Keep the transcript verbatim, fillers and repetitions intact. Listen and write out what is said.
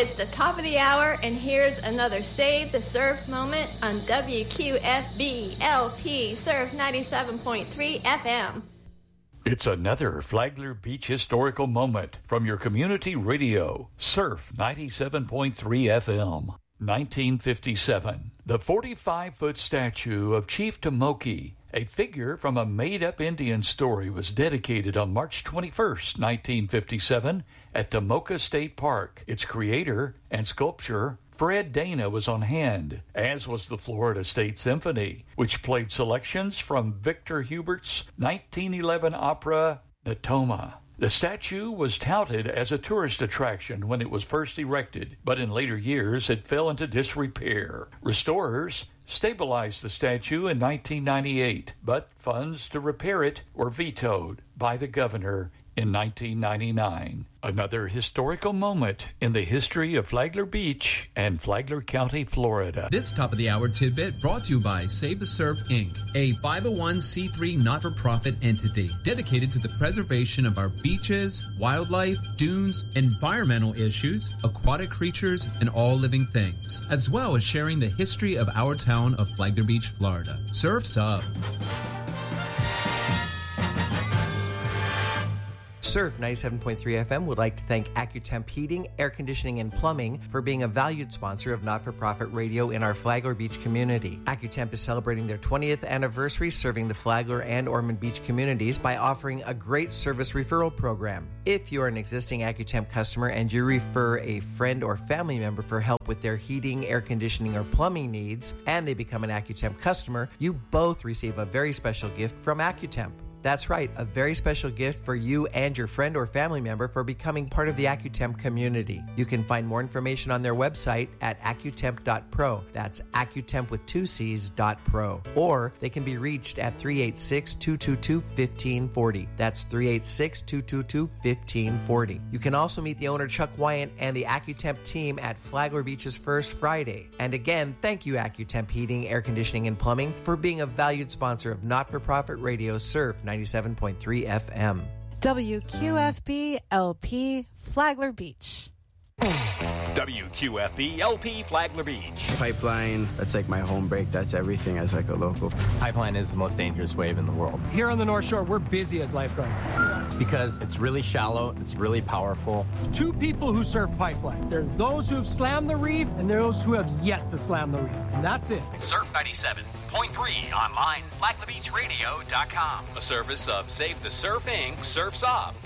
It's the top of the hour, and here's another Save the Surf moment on W Q F B L P Surf ninety-seven point three F M. It's another Flagler Beach historical moment from your community radio, Surf ninety-seven point three F M. nineteen fifty-seven, the forty-five-foot statue of Chief Tomoki, a figure from a made-up Indian story, was dedicated on March twenty-first, nineteen fifty-seven, at Tomoka State Park. Its creator and sculptor, Fred Dana, was on hand, as was the Florida State Symphony, which played selections from Victor Hubert's nineteen eleven opera, Natoma. The statue was touted as a tourist attraction when it was first erected, but in later years it fell into disrepair. Restorers stabilized the statue in nineteen ninety-eight, but funds to repair it were vetoed by the governor in nineteen ninety-nine. Another historical moment in the history of Flagler Beach and Flagler County, Florida. This top-of-the-hour tidbit brought to you by Save the Surf, Incorporated, a five oh one c three not-for-profit entity dedicated to the preservation of our beaches, wildlife, dunes, environmental issues, aquatic creatures, and all living things, as well as sharing the history of our town of Flagler Beach, Florida. Surf's up. Surf ninety-seven point three F M would like to thank AccuTemp Heating, Air Conditioning, and Plumbing for being a valued sponsor of not-for-profit radio in our Flagler Beach community. AccuTemp is celebrating their twentieth anniversary serving the Flagler and Ormond Beach communities by offering a great service referral program. If you are an existing AccuTemp customer and you refer a friend or family member for help with their heating, air conditioning, or plumbing needs, and they become an AccuTemp customer, you both receive a very special gift from AccuTemp. That's right, a very special gift for you and your friend or family member for becoming part of the AccuTemp community. You can find more information on their website at accutemp dot pro. That's AccuTemp with two C's dot pro. Or they can be reached at three eight six, two two two, one five four zero. That's three eight six, two two two, one five four zero. You can also meet the owner Chuck Wyant and the AccuTemp team at Flagler Beach's First Friday. And again, thank you AccuTemp Heating, Air Conditioning, and Plumbing for being a valued sponsor of not-for-profit radio Surf ninety-seven point three F M. W Q F B L P Flagler Beach. W Q F B L P Flagler Beach. Pipeline, that's like my home break. That's everything as like a local. Pipeline is the most dangerous wave in the world. Here on the North Shore, we're busy as lifeguards. Because it's really shallow, it's really powerful. Two people who surf Pipeline. There are those who have slammed the reef and those who have yet to slam the reef. And that's it. Surf ninety-seven point three online, flagler beach radio dot com. A service of Save the Surf, Incorporated. Surf's Up.